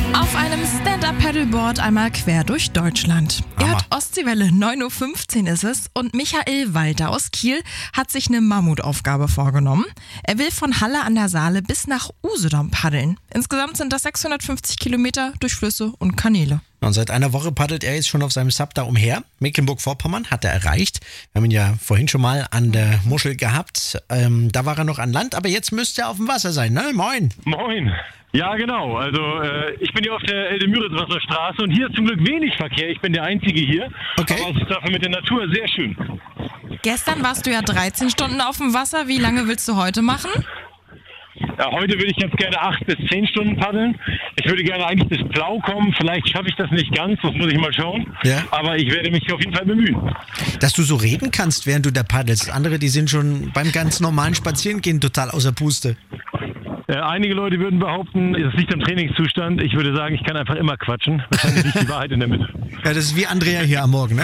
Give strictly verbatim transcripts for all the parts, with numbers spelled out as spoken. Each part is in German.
Auf einem Stand-Up-Paddleboard einmal quer durch Deutschland. Ihr hört Ostseewelle, neun Uhr fünfzehn ist es und Michael Walter aus Kiel hat sich eine Mammutaufgabe vorgenommen. Er will von Halle an der Saale bis nach Usedom paddeln. Insgesamt sind das sechshundertfünfzig Kilometer durch Flüsse und Kanäle. Und seit einer Woche paddelt er jetzt schon auf seinem Sub da umher. Mecklenburg-Vorpommern hat er erreicht. Wir haben ihn ja vorhin schon mal an der Muschel gehabt. Ähm, da war er noch an Land, aber jetzt müsste er auf dem Wasser sein, ne? Moin. Moin. Ja, genau. Also äh, ich bin hier auf der Elde-Müritz-Wasserstraße und hier ist zum Glück wenig Verkehr. Ich bin der Einzige hier. Okay. Aber es ist dafür mit der Natur sehr schön. Gestern warst du ja dreizehn Stunden auf dem Wasser. Wie lange willst du heute machen? Ja, heute würde ich ganz gerne acht bis zehn Stunden paddeln. Ich würde gerne eigentlich bis Plau kommen. Vielleicht schaffe ich das nicht ganz, das muss ich mal schauen. Ja. Aber ich werde mich auf jeden Fall bemühen. Dass du so reden kannst, während du da paddelst. Andere, die sind schon beim ganz normalen Spazierengehen total außer Puste. Äh, einige Leute würden behaupten, es liegt am Trainingszustand. Ich würde sagen, ich kann einfach immer quatschen. Wahrscheinlich liegt die Wahrheit in der Mitte. Ja, das ist wie Andrea hier am Morgen, ne?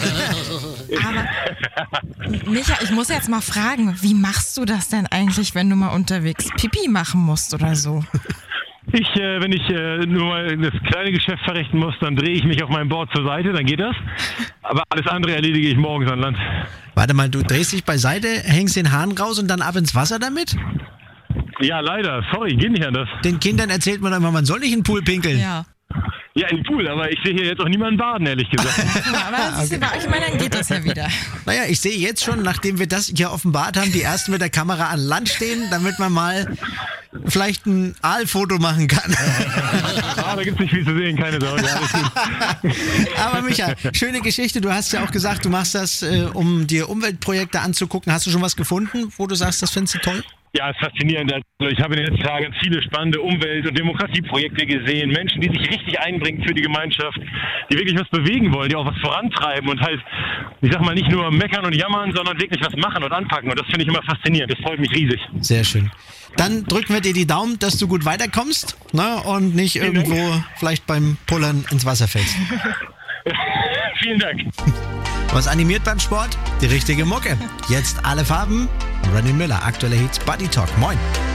Aber, Micha, ich muss jetzt mal fragen, wie machst du das denn eigentlich, wenn du mal unterwegs Pipi machen musst oder so? Ich, äh, wenn ich äh, nur mal das kleine Geschäft verrichten muss, dann drehe ich mich auf meinem Board zur Seite, dann geht das. Aber alles andere erledige ich morgens an Land. Warte mal, du drehst dich beiseite, hängst den Hahn raus und dann ab ins Wasser damit? Ja, leider. Sorry, geht nicht anders. Den Kindern erzählt man immer, man soll nicht in den Pool pinkeln. Ja. Ja, in den Pool, aber ich sehe hier jetzt auch niemanden baden, ehrlich gesagt. Ja, aber das ist, okay. Ich meine, dann geht das ja wieder. Naja, ich sehe jetzt schon, nachdem wir das hier offenbart haben, die ersten mit der Kamera an Land stehen, damit man mal vielleicht ein Aalfoto machen kann. Ah, da gibt es nicht viel zu sehen, keine Sorge. Alles gut. Aber Micha, schöne Geschichte. Du hast ja auch gesagt, du machst das, äh, um dir Umweltprojekte anzugucken. Hast du schon was gefunden, wo du sagst, das findest du toll? Ja, es ist faszinierend. Also ich habe in den letzten Tagen viele spannende Umwelt- und Demokratieprojekte gesehen. Menschen, die sich richtig einbringen für die Gemeinschaft, die wirklich was bewegen wollen, die auch was vorantreiben und halt, ich sag mal, nicht nur meckern und jammern, sondern wirklich was machen und anpacken. Und das finde ich immer faszinierend. Das freut mich riesig. Sehr schön. Dann drücken wir dir die Daumen, dass du gut weiterkommst, ne, und nicht irgendwo vielleicht beim Pullern ins Wasser fällst. Vielen Dank. Was animiert beim Sport? Die richtige Mucke. Jetzt alle Farben. Ronny Miller, aktuelle Hits, Buddy Talk. Moin.